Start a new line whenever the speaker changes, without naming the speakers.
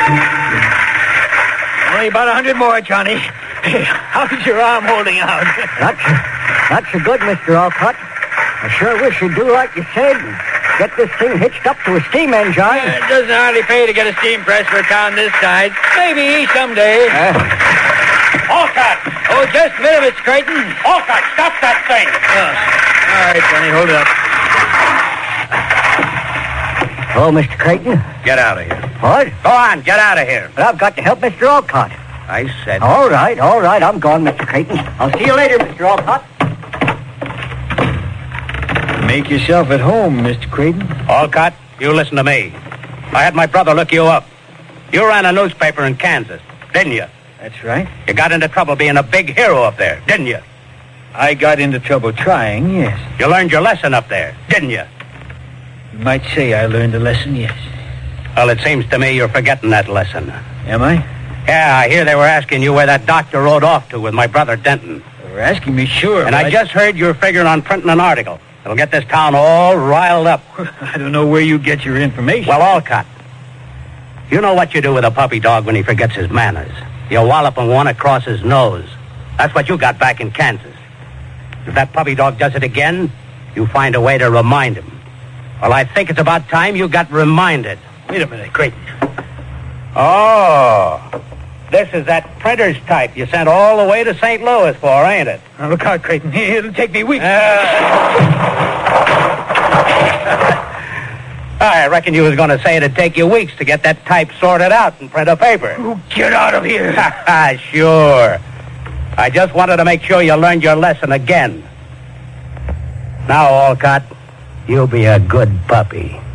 Only about 100 more, Johnny. How's your arm holding out?
Not so good, Mr. Alcott. I sure wish you'd do like you said and get this thing hitched up to a steam engine.
It doesn't hardly pay to get a steam press for a town this size. Maybe someday.
Alcott!
Oh, just a minute, Mr. Creighton.
Alcott, stop that thing!
All right, Johnny, hold it up.
Oh, Mr. Creighton.
Get out of here.
What?
Go on, get out of here.
But I've got to help Mr. Alcott.
I said...
All right. I'm gone, Mr. Creighton. I'll see you later, Mr. Alcott.
Make yourself at home, Mr. Creighton.
Alcott, you listen to me. I had my brother look you up. You ran a newspaper in Kansas, didn't you?
That's right.
You got into trouble being a big hero up there, didn't you?
I got into trouble trying, yes.
You learned your lesson up there, didn't you?
You might say I learned a lesson, yes.
Well, it seems to me you're forgetting that lesson.
Am I?
Yeah, I hear they were asking you where that doctor rode off to with my brother Denton.
They were asking me, sure.
And I just heard you're figuring on printing an article. It'll get this town all riled up.
I don't know where you get your information.
Well, Alcott, you know what you do with a puppy dog when he forgets his manners. You wallop him one across his nose. That's what you got back in Kansas. If that puppy dog does it again, you find a way to remind him. Well, I think it's about time you got reminded.
Wait a minute, Creighton.
Oh, this is that printer's type you sent all the way to St. Louis for, ain't it?
Now, look out, Creighton. It'll take me weeks.
I reckon you was going to say it'd take you weeks to get that type sorted out and print a paper.
Oh, get out of here.
Sure. I just wanted to make sure you learned your lesson again. Now, Alcott, you'll be a good puppy.